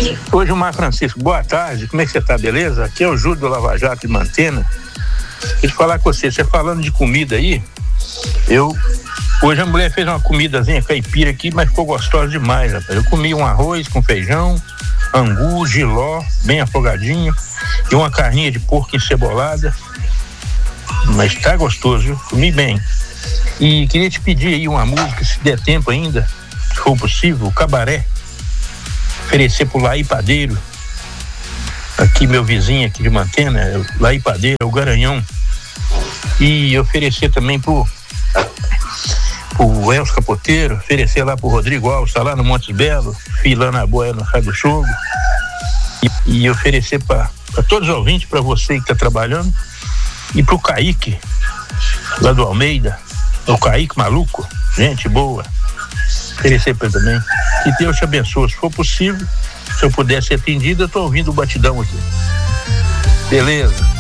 Oi, Gilmar Francisco, boa tarde, como é que você tá, beleza? Aqui é o Júlio do Lava Jato de Mantena. Deixa eu falar com você falando de comida aí, hoje a mulher fez uma comidazinha caipira aqui, mas ficou gostosa demais, rapaz. Eu comi um arroz com feijão, angu, jiló, bem afogadinho, e uma carninha de porco encebolada, mas tá gostoso, viu? Comi bem. E queria te pedir aí uma música, se der tempo ainda, se for possível, o Cabaré, oferecer pro Laí Padeiro, aqui meu vizinho aqui de Mantena, Laí Padeiro, o Garanhão, e oferecer também pro Elcio Capoteiro, oferecer lá pro Rodrigo Alves, tá lá no Montes Belo, filando a boia no Raio do Chogo, e oferecer para todos os ouvintes, para você que tá trabalhando, e pro Kaique, lá do Almeida, o Kaique maluco, gente boa, oferecer para ele também. Que Deus te abençoe, se for possível, se eu puder ser atendido, eu tô ouvindo o batidão aqui. Beleza?